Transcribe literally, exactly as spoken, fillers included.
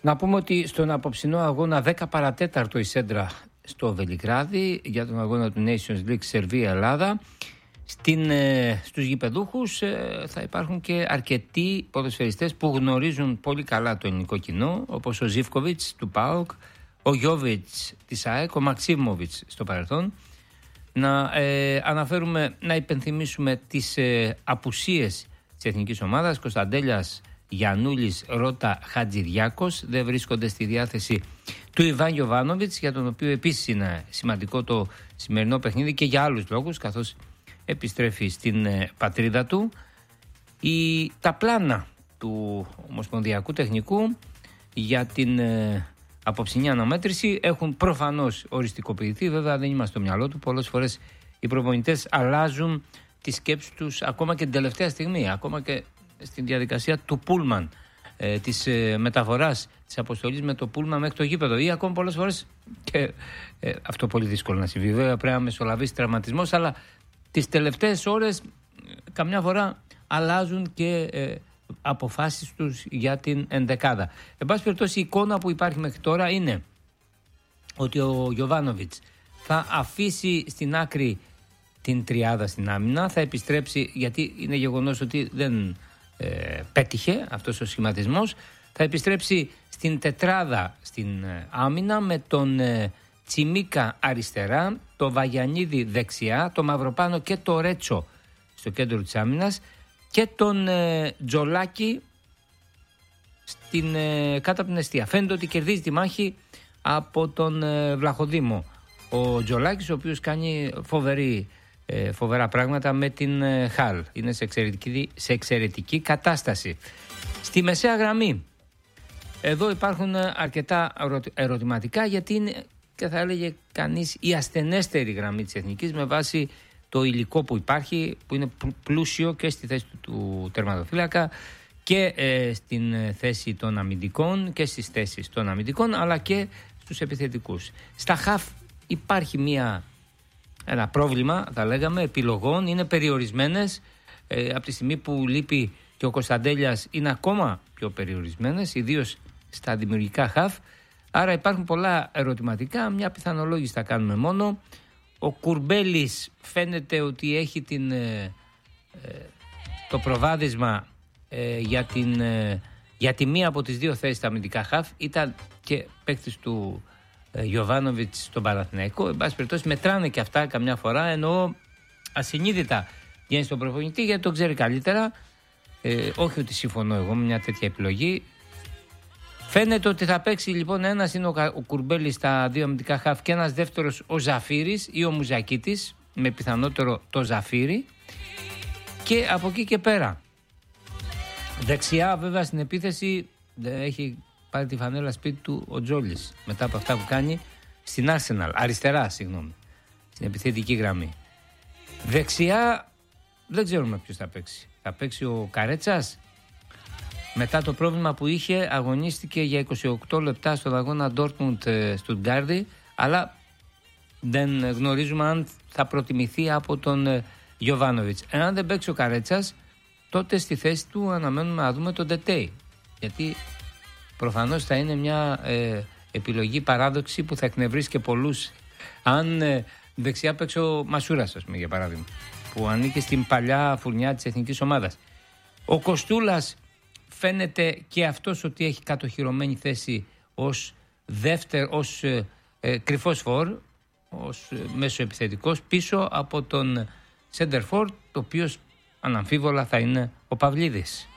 Να πούμε ότι στον απόψινό αγώνα δέκα παρατέταρτο η Σέντρα στο Βελιγράδι για τον αγώνα του Nations League Σερβία-Ελλάδα. Στην, ε, στους γηπεδούχους ε, θα υπάρχουν και αρκετοί ποδοσφαιριστές που γνωρίζουν πολύ καλά το ελληνικό κοινό, όπως ο Ζίβκοβιτς του ΠΑΟΚ, ο Γιόβιτς της ΑΕΚ, ο Μαξίμοβιτς στο παρελθόν. Να ε, αναφέρουμε, να υπενθυμίσουμε τις ε, απουσίες της εθνικής ομάδας. Κωνσταντέλιας, Γιαννούλης, Ρώτα, Χατζηδιάκος δεν βρίσκονται στη διάθεση του Ιβάν Γιοβάνοβιτς, για τον οποίο επίσης είναι σημαντικό το σημερινό παιχνίδι και για άλλους λόγους, καθώς επιστρέφει στην ε, πατρίδα του. Η, τα πλάνα του Ομοσπονδιακού Τεχνικού για την ε, απόψινή αναμέτρηση έχουν προφανώς οριστικοποιηθεί. Βέβαια δεν είμαστε στο μυαλό του. Πολλές φορές οι προπονητές αλλάζουν τη σκέψη τους ακόμα και την τελευταία στιγμή, ακόμα και στην διαδικασία του πούλμαν, ε, της ε, μεταφοράς της αποστολής με το πούλμαν μέχρι το γήπεδο, ή ακόμα πολλές φορές, και ε, αυτό πολύ δύσκολο να συμβεί, βέβαια πρέπει να μεσολαβήσει τραυματισμός, αλλά τις τελευταίες ώρες καμιά φορά αλλάζουν και ε, αποφάσεις τους για την ενδεκάδα. Εν πάση περιπτώσει, η εικόνα που υπάρχει μέχρι τώρα είναι ότι ο Γιοβάνοβιτς θα αφήσει στην άκρη την τριάδα στην άμυνα, θα επιστρέψει, γιατί είναι γεγονός ότι δεν ε, πέτυχε αυτός ο σχηματισμός, θα επιστρέψει στην τετράδα στην ε, άμυνα με τον ε, Τσιμίκα αριστερά, το Βαγιανίδη δεξιά, το Μαυροπάνο και το Ρέτσο στο κέντρο της άμυνας και τον ε, Τζολάκη στην, ε, κάτω από την εστία. Φαίνεται ότι κερδίζει τη μάχη από τον ε, Βλαχοδήμο ο Τζολάκης, ο οποίος κάνει φοβερή, ε, φοβερά πράγματα με την ε, Χαλ. Είναι σε εξαιρετική, σε εξαιρετική κατάσταση. Στη μεσαία γραμμή εδώ υπάρχουν αρκετά ερωτηματικά, γιατί είναι, και θα έλεγε κανείς, η ασθενέστερη γραμμή της Εθνικής με βάση το υλικό που υπάρχει, που είναι πλούσιο και στη θέση του, του τερματοφύλακα και ε, στην θέση των αμυντικών και στις θέσεις των αμυντικών, αλλά και στους επιθετικούς. Στα χαφ υπάρχει μια, ένα πρόβλημα, θα λέγαμε, επιλογών, είναι περιορισμένες, ε, από τη στιγμή που λείπει και ο Κωνσταντέλιας είναι ακόμα πιο περιορισμένες, ιδίως στα δημιουργικά χαφ. Άρα υπάρχουν πολλά ερωτηματικά, μια πιθανολόγηση θα κάνουμε μόνο. Ο Κουρμπέλης φαίνεται ότι έχει την, ε, ε, το προβάδισμα ε, για, την, ε, για τη μία από τις δύο θέσεις στα αμυντικά χαφ. Ήταν και παίκτης του ε, Γιοβάνοβιτς στον Παναθηναϊκό. Εν πάση περιπτώσει μετράνε και αυτά καμιά φορά, ενώ ασυνείδητα βγαίνει στον προπονητή, γιατί τον ξέρει καλύτερα. Ε, όχι ότι συμφωνώ εγώ με μια τέτοια επιλογή. Φαίνεται ότι θα παίξει λοιπόν ένας είναι ο, ο Κουρμπέλης στα δύο αμυντικά χαφ και ένας δεύτερος ο Ζαφύρης ή ο Μουζακίτης, με πιθανότερο το Ζαφύρη, και από εκεί και πέρα δεξιά βέβαια στην επίθεση έχει πάρει τη φανέλα σπίτι του ο Τζόλης μετά από αυτά που κάνει στην Arsenal, αριστερά συγγνώμη, στην επιθετική γραμμή. Δεξιά δεν ξέρουμε ποιος θα παίξει. Θα παίξει ο Καρέτσας. Μετά το πρόβλημα που είχε, αγωνίστηκε για είκοσι οκτώ λεπτά στον αγώνα Dortmund-Stuttgart, αλλά δεν γνωρίζουμε αν θα προτιμηθεί από τον Γιοβάνοβιτς. Εάν δεν παίξει ο Καρέτσας, τότε στη θέση του αναμένουμε να δούμε τον Ντετέι, γιατί προφανώς θα είναι μια ε, επιλογή παράδοξη που θα εκνευρίσει και πολλούς. Αν ε, δεξιά παίξει ο Μασούρας, ας πούμε, για παράδειγμα, που ανήκει στην παλιά φουρνιά της εθνικής ομάδας. Ο Κοστούλας φαίνεται και αυτός ότι έχει κατοχυρωμένη θέση ως δεύτερο, ως ε, ε, κρυφός φορ, ως ε, μέσο επιθετικός, πίσω από τον Σέντερφορ, το οποίος αναμφίβολα θα είναι ο Παυλίδης.